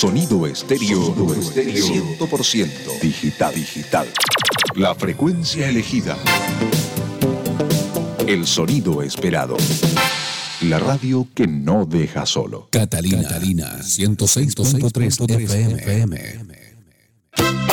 Sonido estéreo 100% digital. La frecuencia elegida. El sonido esperado. La radio que no deja solo. Catalina 106.3 FM.